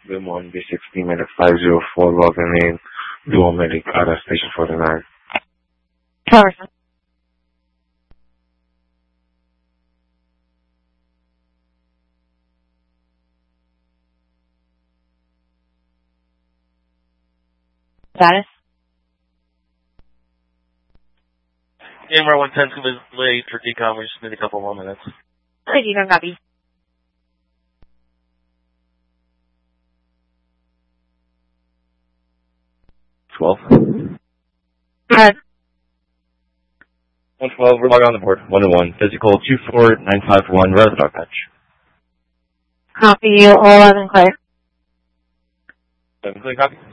BIM1 B16 Medic 504 logging in Dual Medic out of Station 49. Carson. Status? AMR 110's going to be late for decom. We just need a couple more minutes. Okay, decom copy. 12. Go ahead. 112, we're logging on the board. 1-1, physical 24951, red dog patch. Copy you, 11 clear. 7 clear, copy.